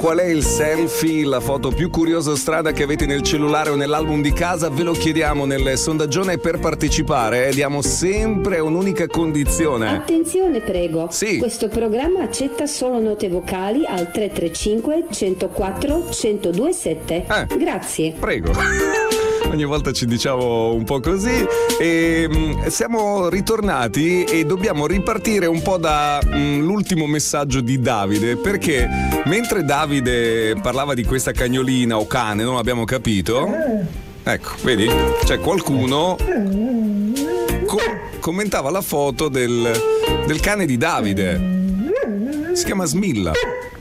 Qual è il selfie, la foto più curiosa o strana che avete nel cellulare o nell'album di casa? Ve lo chiediamo nel sondaggione. Per partecipare diamo sempre un'unica condizione. Attenzione prego, sì. Questo programma accetta solo note vocali al 335 104 1027. Grazie. Prego. Ogni volta ci diciamo un po' così e siamo ritornati e dobbiamo ripartire un po' da l'ultimo messaggio di Davide, perché mentre Davide parlava di questa cagnolina o cane, non abbiamo capito, ecco, vedi? C'è qualcuno commentava la foto del cane di Davide, si chiama Smilla.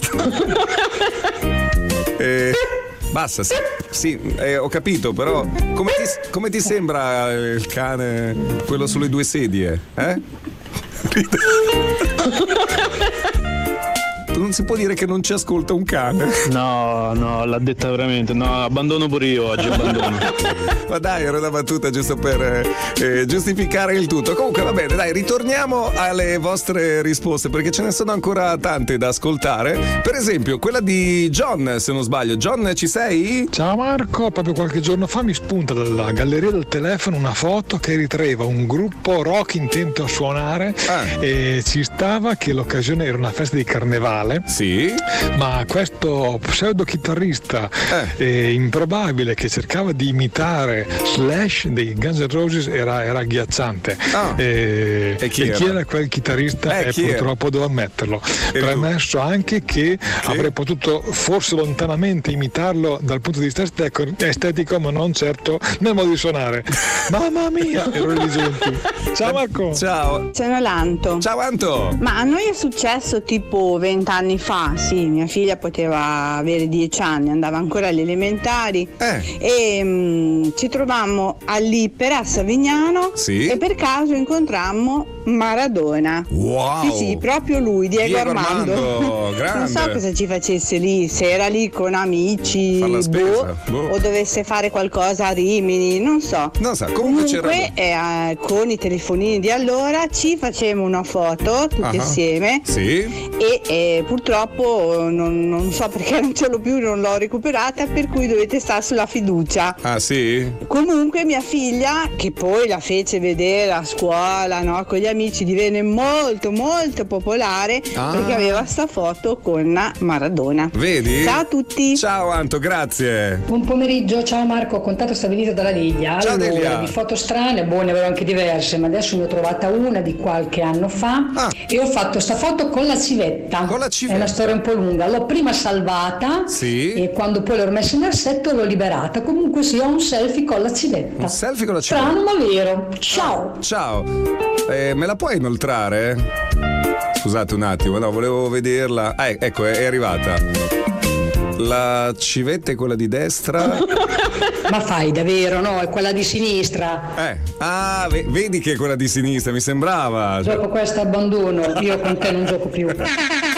Basta, sì, ho capito, però come ti sembra il cane, quello sulle due sedie? Non si può dire che non ci ascolta un cane. No, l'ha detta veramente. No, abbandono pure io oggi, abbandono. Ma dai, era una battuta giusto per giustificare il tutto. Comunque va bene, dai, ritorniamo alle vostre risposte, perché ce ne sono ancora tante da ascoltare. Per esempio, quella di John, se non sbaglio. John, ci sei? Ciao Marco, proprio qualche giorno fa mi spunta dalla galleria del telefono una foto che ritraeva un gruppo rock intento a suonare e ci stava che l'occasione era una festa di carnevale. Sì. Ma questo pseudo chitarrista improbabile che cercava di imitare Slash dei Guns N' Roses era agghiacciante. E chi era quel chitarrista? Purtroppo devo ammetterlo. Premesso anche che avrei potuto forse lontanamente imitarlo dal punto di vista estetico, ma non certo nel modo di suonare. Mamma mia, ero religenti. Ciao Marco. Ciao. Sono l'Anto. Ciao Anto. Ma a noi è successo tipo 20 anni fa, sì, mia figlia poteva avere 10 anni, andava ancora alle elementari e ci trovammo all'Iper a Savignano e per caso incontrammo Maradona. Wow. Sì, proprio lui, Diego Armando. Non so cosa ci facesse lì, se era lì con amici o dovesse fare qualcosa a Rimini, non so. Comunque con i telefonini di allora ci facemmo una foto tutti insieme e purtroppo non so perché non ce l'ho più, non l'ho recuperata, per cui dovete stare sulla fiducia. Ah sì? Comunque mia figlia, che poi la fece vedere a scuola, no, con gli amici, divenne molto molto popolare perché aveva sta foto con Maradona. Vedi? Ciao a tutti. Ciao Anto, grazie. Buon pomeriggio, ciao Marco, ho contatto stabilito dalla Liglia. Ciao allora, Delia. di foto strane, ne avevo anche diverse, ma adesso ne ho trovata una di qualche anno fa e ho fatto sta foto con la civetta. È una storia un po' lunga, l'ho prima salvata e quando poi l'ho rimessa in assetto l'ho liberata. Comunque ho un selfie con la civetta. Un selfie con la civetta? Strano ma vero. Ciao. Ciao. Me la puoi inoltrare? Scusate un attimo, no, volevo vederla. Ecco, è arrivata. La civetta è quella di destra. Ma fai davvero, no? È quella di sinistra. Vedi che è quella di sinistra, mi sembrava. Dopo questo abbandono, io con te non gioco più.